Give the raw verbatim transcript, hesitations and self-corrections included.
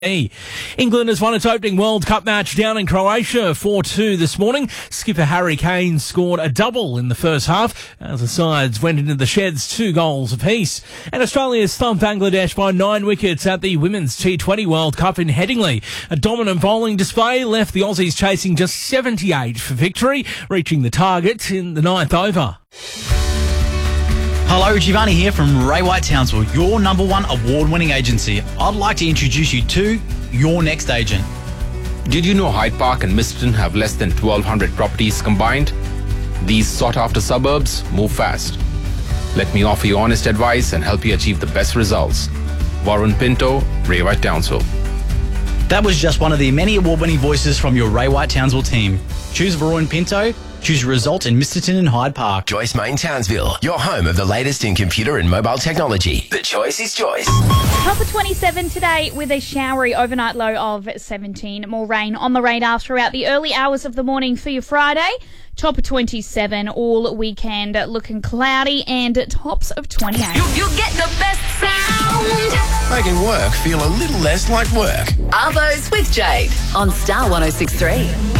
England has won its opening World Cup match down in Croatia four two this morning. Skipper Harry Kane scored a double in the first half as the sides went into the sheds two goals apiece. And Australia thumped Bangladesh by nine wickets at the Women's T twenty World Cup in Headingley. A dominant bowling display left the Aussies chasing just seventy-eight for victory, reaching the target in the ninth over. Hello, Giovanni here from Ray White Townsville, your number one award-winning agency. I'd like to introduce you to your next agent. Did you know Hyde Park and Misterton have less than twelve hundred properties combined? These sought-after suburbs move fast. Let me offer you honest advice and help you achieve the best results. Varun Pinto, Ray White Townsville. That was just one of the many award-winning voices from your Ray White Townsville team. Choose Varun Pinto. Choose your result in Misterton and Hyde Park. Joyce Main Townsville, your home of the latest in computer and mobile technology. The choice is Joyce. Top of twenty-seven today with a showery overnight low of seventeen. More rain on the radar throughout the early hours of the morning for your Friday. Top of twenty-seven all weekend, looking cloudy, and tops of twenty-eight. You, you get the best sound. Making work feel a little less like work. Arvos with Jade on Star one oh six point three.